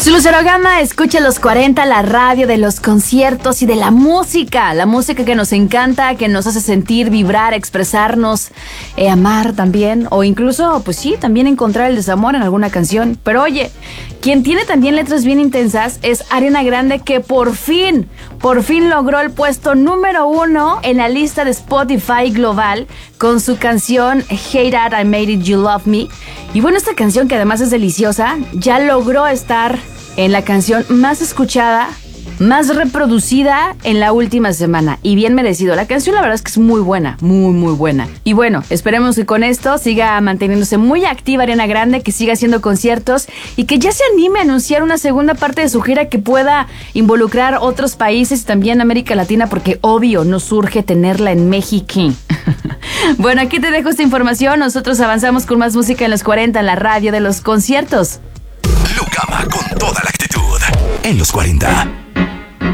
Lucero Gama, escucha los 40, la radio de los conciertos y de la música que nos encanta, que nos hace sentir, vibrar, expresarnos, amar también, o incluso, pues sí, también encontrar el desamor en alguna canción. Pero oye, quien tiene también letras bien intensas es Ariana Grande, que por fin logró el puesto número 1 en la lista de Spotify global con su canción Hey Dad, I Made It, You Love Me. Y bueno, esta canción, que además es deliciosa, ya logró estar en la canción más escuchada, más reproducida en la última semana. Y bien merecido. La canción la verdad es que es muy buena, muy buena. Y bueno, esperemos que con esto siga manteniéndose muy activa Ariana Grande, que siga haciendo conciertos y que ya se anime a anunciar una segunda parte de su gira que pueda involucrar otros países y también América Latina, porque obvio nos urge tenerla en México. Bueno, aquí te dejo esta información. Nosotros avanzamos con más música en los 40, en la radio de los conciertos. Lucama con toda la actitud en los 40.